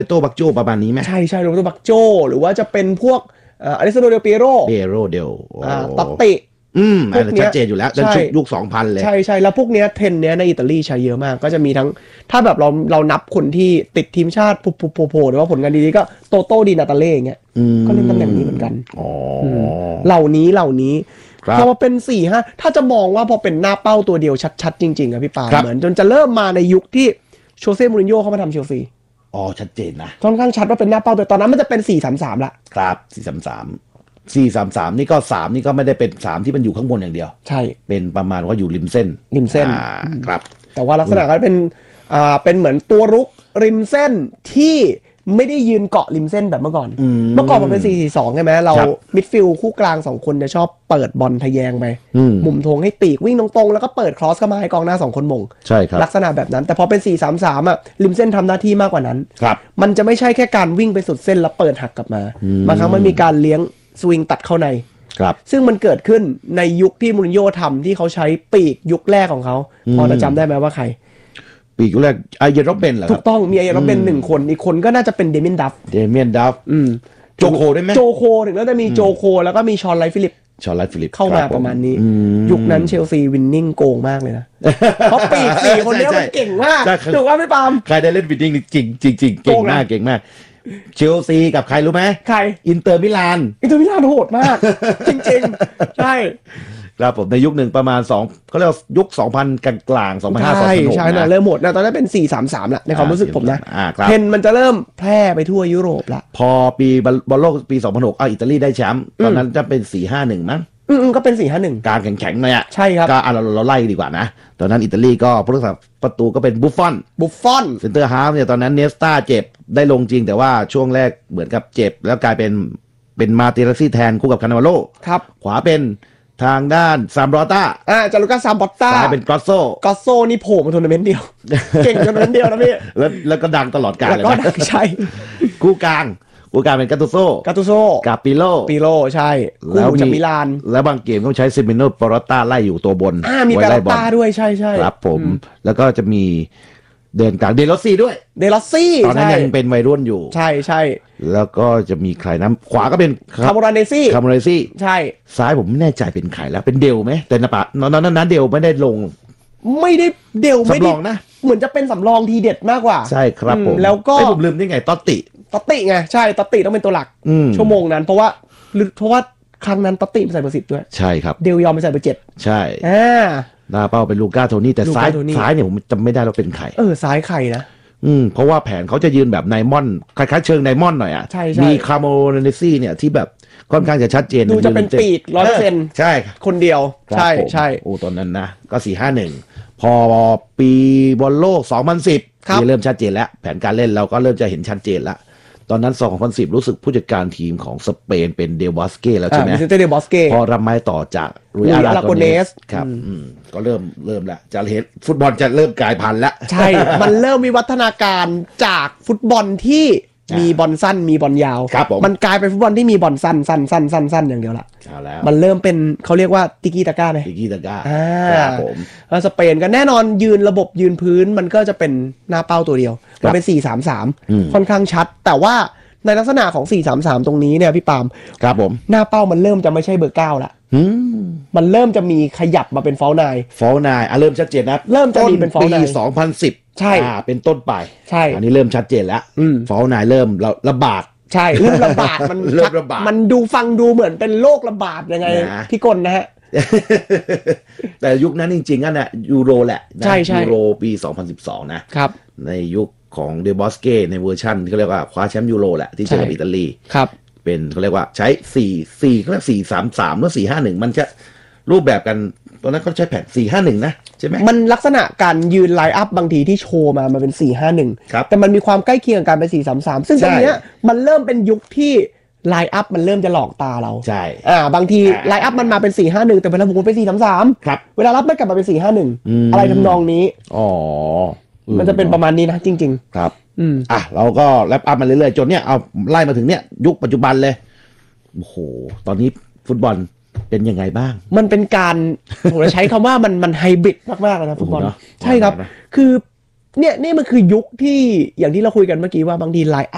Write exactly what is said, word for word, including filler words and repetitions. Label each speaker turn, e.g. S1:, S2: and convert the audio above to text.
S1: โตบักโจประมาณนี้ไหม
S2: ใช่ใช่โรเบโตบักโจหรือว่าจะเป็นพวกอเล็กซานโดเดลเปียโร
S1: เปียโรเดล
S2: ตัตติ
S1: อืมอันนั้นชัดเจนอยู่แล้วจนชุดยุคสองพันเลย
S2: ใช่ใช่แล้วพวกเนี้ยเทรนเนี้ยในอิตาลีใช้เยอะมากก็จะมีทั้งถ้าแบบเราเรานับคนที่ติดทีมชาติปุ๊บปุ๊บโผล่หรือว่าผลงานดีๆก็โตโต้ดีนาตาเล่เงี้ยก็เล่นตำแหน่งนี้เหมือนกัน
S1: อ๋อ
S2: เหล่านี้เหล่านี้พอมาเป็นสี่ห้าถ้าจะมองว่าพอเป็นหน้าเป้าตัวเดียวชัดๆจริงๆอะพี่ปาเหมือนจนจะเริ่มมาในยุคที่โชเซ่มูรินโญ่เข้ามาทำเชลซี
S1: อ๋อชัดเจนนะ
S2: ค่อนข้างชัดว่าเป็นหน้าเป้าแต่ตอนนั้นมันจะเป็นสี่สามสามละ
S1: ครับสี่สามสามสี่สามสามนี่ก็สามนี่ก็ไม่ได้เป็นสามที่มันอยู่ข้างบนอย่างเดียว
S2: ใช่
S1: เป็นประมาณว่าอยู่ริมเส้น
S2: ริมเส้น
S1: ครับ
S2: แต่ว่าลักษณะก็เป็นอ่าเป็นเหมือนตัวรุกริมเส้นที่ไม่ได้ยืนเกาะริมเส้นแบบเมื่อก่อนเมื่อก่อนมันเป็น สี่ สี่ สอง ใช่ไหมเรามิดฟิลด์คู่กลางสองคนจะชอบเปิดบอลทะแยงไปมุมธงให้ปีกวิ่งตรงๆแล้วก็เปิดครอสเข้ามาให้กองหน้าสองคนมง
S1: ใช่ครับ
S2: ลักษณะแบบนั้นแต่พอเป็น สี่ สาม สาม อ่ะริมเส้นทำหน้าที่มากกว่านั้น
S1: ครับ
S2: มันจะไม่ใช่แค่การวิ่งไปสุดเส้นแล้วเปิดหักกลับมาบางครั้งมันมีการเลี้ยงสวิงตัดเข้าใน
S1: ครับ
S2: ซึ่งมันเกิดขึ้นในยุคที่มูรินโญ่ทำที่เขาใช้ปีกยุคแรกของเขาพอจะจำได้ไหมว่าใคร
S1: ปีกยุคแรกไอเยนร็อบเบนเหรอ
S2: ถูกต้องมีไอเยนร็อบเบนหนึ่งคนอีกคนก็น่าจะเป็นเดเมียนดัฟ
S1: เดเมียนดัฟโจโคได้ไหม
S2: โจโคถึงแล้วจะมีโจโคแล้วก็มีชอนไลฟ์ฟิลิป
S1: ชอนไลฟ์ฟิลิป
S2: เข้ามาประมาณนี้ยุคนั้นเชลซีวินนิ่งโกงมากเลยนะเพราะปีกสี่คนนี้มันเก่งมากถูกป่ะพี่ปาม
S1: ใครได้เล่นวินนิ่งจริงจริงจริงเก่งมากเก่งมากเชลซีกับใครรู้ไหม
S2: ใคร
S1: อินเตอร์มิลาน
S2: อินเตอร์มิลานโหดมากจริงๆใช่
S1: ครับผมในยุคหนึ่งประมาณสองเขาเรียกยุคสองพันกลางๆสองพันห้า สองพันหก
S2: ใช่นะเริ่มหมดนะตอนนั้นเป็นสี่ สาม สามละในความรู้สึกผมนะ
S1: เทร
S2: นมันจะเริ่มแพร่ไปทั่วยุโรปละ
S1: พอปีบอลโลกปีสองพันหกอ่ะอิตาลีได้แชมป์ตอนนั้นจะเป็นสี่ ห้า หนึ่งมั้ง
S2: อืมก็เป็นสี่ ห้า หนึ่ง
S1: การแข็งๆหน่อยอ่ะ
S2: ใช่ครับ
S1: ก็อ่ะเราเราไล่ดีกว่านะตอนนั้นอิตาลีก็ผู้รักษาประตูก็เป็นบุฟฟอน
S2: บุฟฟอน
S1: เซนเตอร์ฮาล์ฟเนี่ยตอนนั้นเนสตาเจ็บได้ลงจริงแต่ว่าช่วงแรกเหมือนกับเจ็บแล้วกลายเป็นเป็นมาเตราซี่แทนคู่กับคานาวาโล
S2: ครับ
S1: ขวาเป็นทางด้านซามบรอต้า
S2: อ่าจารุก้าซามบรอต้า
S1: ซ้ายเป็นกรอสโซ
S2: กรอสโซนี่โผล่มาทัวร์นาเมนต์เดียวเก่งทัวร์นาเมนต์เดียวนะพี่
S1: แล้วแล้วก็ดังตลอดกาลเลย
S2: นะก็ดังใช่
S1: คู่กลางคู่กลางเป็นกาตูโซ
S2: กาตูโซ
S1: กับปิโล
S2: ปิโลใช่
S1: แล้ว
S2: จากมิลาน
S1: แล้วบางเกมต้องใช้เซมิโนปรอต้าไล่อยู่ตัวบน
S2: อ่ามีปรอต้าด้วยใช่ใช่
S1: ครับผมแล้วก็จะมีเดินกลางเดลอซี่ด้วย
S2: เดลอซี่
S1: ตอนนั้นยังเป็นวัยรุ่นอยู่
S2: ใช่ใช่
S1: แล้วก็จะมีใครนะขวาก็เป็น
S2: คาโมราเนซี่
S1: คาโมราเนซี่
S2: ใช่
S1: ซ้ายผมไม่แน่ใจเป็นใครแล้วเป็นเดลไหมแต่นะปะตอนนั้นนั้นเดลไม่ได้ลง
S2: ไม่ได้เดลไม่
S1: ได้สำรองนะ
S2: เหมือนจะเป็นสำรองทีเด็ดมากกว่า
S1: ใช่ครับผม
S2: แล้วก็
S1: ผมลืมได้ไงตอตติ
S2: ตอตติไงใช่ตอตติต้องเป็นตัวหลักชั่วโมงนั้นเพราะว่าเพราะว่าครั้งนั้นตอตติใส่เบอร์สิบด้วย
S1: ใช่ครับ
S2: เดลยอมไปใส่เบอร์เจ็ด
S1: ใช่
S2: อ่า
S1: หน้าเป้าเป็นลูก้าโทนี่แต่ซ้ายซ้ายเนี่ยผมจำไม่ได้ว่าเป็นใคร
S2: เออซ้ายใครนะ
S1: อืมเพราะว่าแผนเขาจะยืนแบบไนมอนคล้ายๆเชิงไนมอนหน่อยอ่ะมีคาโมเนซี่เนี่ยที่แบบค่อนข้างจะชัดเจน
S2: ดูจะเป็นปีกร้อยเปอร์เซ็นต์
S1: ใช่
S2: คนเดียวใช่ใช่
S1: โอ้ตอนนั้นนะก็สี่ห้าหนึ่งพอปีบอลโลกสองพันสิบเริ่มชัดเจนแล้วแผนการเล่นเราก็เริ่มจะเห็นชัดเจนแล้วตอนนั้นสองพันสิบรู้สึกผู้จัดการทีมของสเปนเป็นเดลบอสเก้แล้วใช่ไหม
S2: เดลบอสเก้
S1: พอรับไม้ต่อจากรุยอาราโกเนสครับก็เริ่มเริ่มแล้วจะเห็นฟุตบอลจะเริ่มกลายพันธุ์แล้ว
S2: ใช่มันเริ่มมีวัฒนาการจากฟุตบอลที่มีบอลสั้นมีบอลยาวมันกลายเป็นฟุตบอลที่มีบอลสั้นสั้นสั้นสั้นสั้นอย่างเดียวละมันเริ่มเป็นเขาเรียกว่าติกิตาก้าไหม
S1: ติกิตาก้า
S2: ครับผมแล้วสเปนก็แน่นอนยืนระบบยืนพื้นมันก็จะเป็นหน้าเป้าตัวเดียวมันเป็นสี่ สาม สามค่อนข้างชัดแต่ว่าในลักษณะของสี่ สาม สามตรงนี้เนี่ยพี่ปาล์ม
S1: ครับผม
S2: หน้าเป้ามันเริ่มจะไม่ใช่เบอร์เก้าละมันเริ่มจะมีขยับมาเป็นฟอลนาย
S1: ฟอลนายอ่ะเริ่มชัดเจนนะ
S2: เริ่มจะมีเป็นฟอลนาย
S1: ปีสองพันสิบ
S2: ใช่
S1: อ่าเป็นต้นไป
S2: ใช่
S1: อันนี้เริ่มชัดเจนแล้วฟอลนายเริ่มระบาด
S2: ใช่เริ่มระบาดมัน
S1: เริ่มระบาด
S2: มันดูฟังดูเหมือนเป็นโรคระบาดยังไงพี่กลนะฮะ
S1: แต่ยุคนั้นจริงๆนั่นแหละยูโรแหละ
S2: ใช่ใช่
S1: ยูโรปีสองพันสิบสองนะครับในยุคของเดบอสเก้ในเวอร์ชันที่เขาเรียกว่าคว้าแชมป์ยูโรแหละที่เจอกับอิตาลี
S2: ครับ
S1: เป็นเขาเรียกว่าใช้สี่สี่เขาเรียกสี่สามสามหรือสี่ห้าหนึ่งมันจะรูปแบบกันตอนนั้นเขาใช้แผนสี่ห้าหนึ่งนะใช่ไหม
S2: มันลักษณะการยืนไลน์อัพบางทีที่โชว์มามันเป็นสี่ห้าหนึ่งแต่มันมีความใกล้เคียงกับการเป็นสี่สามสามซึ่งตรงเนี้ยมันเริ่มเป็นยุคที่ไลน์อัพมันเริ่มจะหลอกตาเรา
S1: ใช่
S2: อ่าบางทีไลน์อัพมันมาเป็นสี่ห้าหนึ่งแต่เวลาบุกมันเป็นสี่สามสาม
S1: ครับ
S2: เวลารับมันกลับมาเป็นสี่ห้าหนึ่งอะไรทำนองนี้
S1: อ๋อ
S2: มันจะเป็นประมาณนี้นะจริง
S1: ๆครับอืมอ่ะเราก็แลปอัพมาเรื่อยๆจนเนี้ยเอาไล่มาถึงเนี้ยยุคปัจจุบันเลยโอ้โหตอนนี้ฟุตบอลเป็นยังไงบ้าง
S2: มันเป็นการผมจะใช้คำว่ามันมันไฮบริดมากๆเลยนะฟุตบอลใช่ครับคือเนี่ยนี่มันคือยุคที่อย่างที่เราคุยกันเมื่อกี้ว่าบางทีไลน์